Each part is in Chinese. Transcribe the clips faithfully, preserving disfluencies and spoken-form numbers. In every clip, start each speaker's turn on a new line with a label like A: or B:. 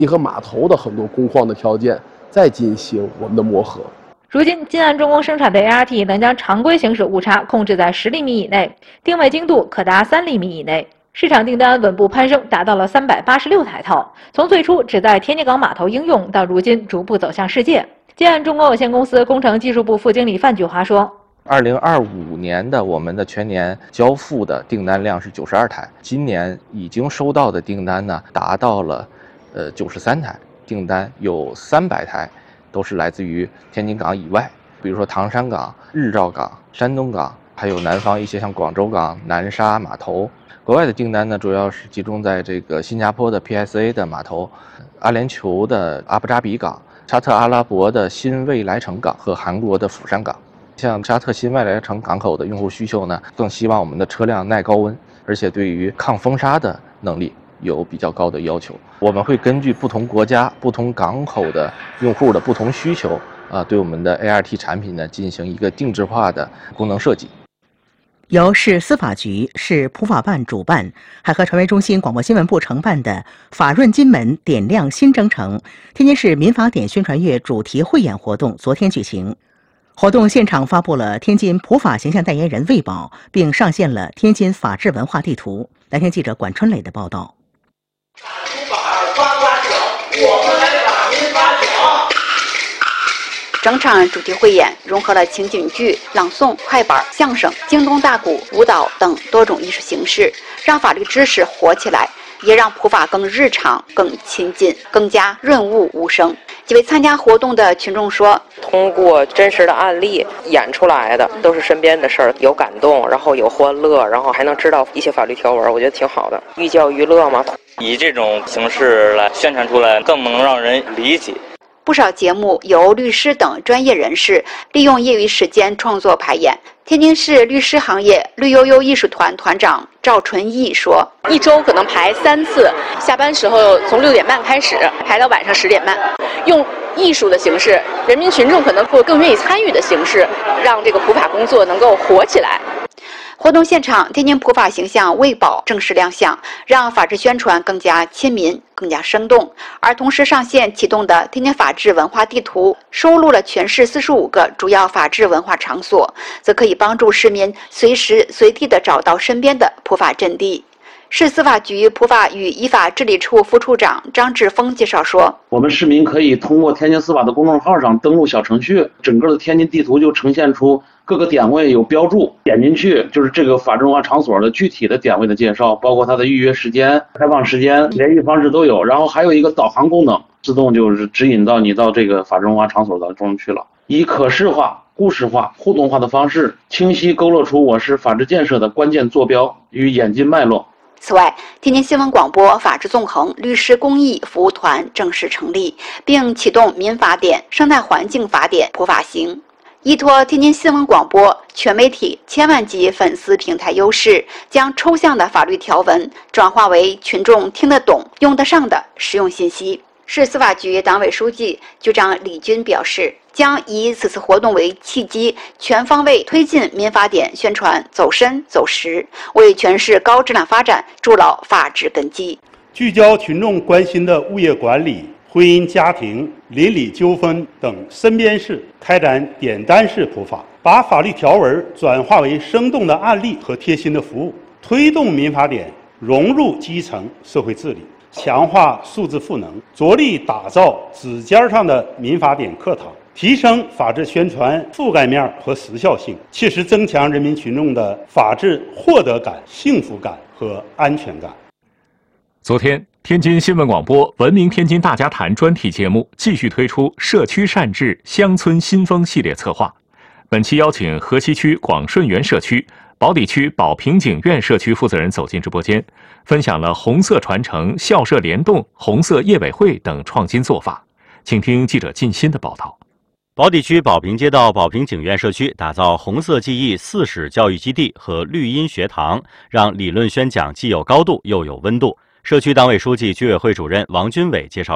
A: 和码头的很多工况的条件，再进行我们的磨合。
B: 如今，金安重工生产的 A R T 能将常规行驶误差控制在十厘米以内，定位精度可达三厘米以内。市场订单稳步攀升，达到了三百八十六台套。从最初只在天津港码头应用，到如今逐步走向世界。金安重工有限公司工程技术部副经理范菊华说：“
C: 二零二五年的我们的全年交付的订单量是九十二台，今年已经收到的订单呢达到了呃九十三台，订单有三百台都是来自于天津港以外，比如说唐山港、日照港、山东港，还有南方一些像广州港、南沙码头。国外的订单呢，主要是集中在这个新加坡的 P S A 的码头、阿联酋的阿布扎比港、沙特阿拉伯的新未来城港和韩国的釜山港。像沙特新未来城港口的用户需求呢，更希望我们的车辆耐高温，而且对于抗风沙的能力有比较高的要求。我们会根据不同国家、不同港口的用户的不同需求啊，对我们的 A R T 产品呢进行一个定制化的功能设计。
D: 由市司法局、市普法办主办，还和传媒中心广播新闻部承办的“法润金门，点亮新征程”天津市民法典宣传月主题汇演活动昨天举行。活动现场发布了天津普法形象代言人魏宝，并上线了天津法治文化地图。来听记者管春磊的报道。
E: 普法八八九，我们来把民法讲。
F: 整场主题汇演融合了情景剧、朗诵、快板、相声、京东大鼓、舞蹈等多种艺术形式，让法律知识活起来，也让普法更日常、更亲近、更加润物无声。几位参加活动的群众说：“
G: 通过真实的案例演出来的，都是身边的事儿，有感动，然后有欢乐，然后还能知道一些法律条文，我觉得挺好的，寓教于乐嘛。
H: 以这种形式来宣传出来，更能让人理解。”
F: 不少节目由律师等专业人士利用业余时间创作排演。天津市律师行业绿悠悠艺术团团长赵纯义说：“
I: 一周可能排三次，下班时候从六点半开始，排到晚上十点半，用艺术的形式，人民群众可能会更愿意参与的形式，让这个普法工作能够活起来。”
F: 活动现场，天津普法形象魏宝正式亮相，让法治宣传更加亲民、更加生动。而同时上线启动的天津法治文化地图，收录了全市四十五个主要法治文化场所，则可以帮助市民随时随地地找到身边的普法阵地。市司法局普法与依法治理处副处长张志峰介绍说：“
J: 我们市民可以通过天津司法的公众号上登录小程序，整个的天津地图就呈现出各个点位有标注，点进去就是这个法治文化场所的具体的点位的介绍，包括它的预约时间、开放时间、联系方式都有。然后还有一个导航功能，自动就是指引到你到这个法治文化场所当中去了。以可视化、故事化、互动化的方式，清晰勾勒出我市法治建设的关键坐标与演进脉络。”
F: 此外，天津新闻广播法治纵横律师公益服务团正式成立，并启动民法典、生态环境法典普法行。依托天津新闻广播全媒体千万级粉丝平台优势，将抽象的法律条文转化为群众听得懂、用得上的实用信息。市司法局党委书记、局长李军表示，将以此次活动为契机，全方位推进民法典宣传走深走实，为全市高质量发展筑牢法治根基。
K: 聚焦群众关心的物业管理、婚姻家庭、邻里纠纷等身边事，开展点单式普法，把法律条文转化为生动的案例和贴心的服务，推动民法典融入基层社会治理，强化数字赋能，着力打造指尖上的民法典课堂，提升法治宣传覆盖面和时效性，切实增强人民群众的法治获得感、幸福感和安全感。
L: 昨天，天津新闻广播《文明天津大家谈》专题节目继续推出社区善治乡村新风系列策划。本期邀请河西区广顺园社区、宝坻区宝平景苑社区负责人走进直播间，分享了红色传承、校社联动、红色业委会等创新做法。请听记者靳鑫的报道。
M: 宝坻区宝平街道宝平景苑社区打造红色记忆四史教育基地和绿荫学堂，让理论宣讲既有高度又有温度。社区党委书记、居委会主任王军伟介绍说，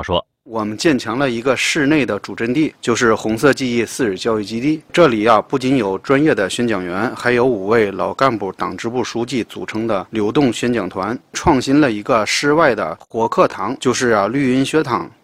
N: 我们建成了一个室内的主阵地，就是红色记忆四日教育基地。这里啊，不仅有专业的宣讲员，还有五位老干部、党支部书记组成的流动宣讲团，创新了一个室外的活课堂，就是啊绿荫学堂。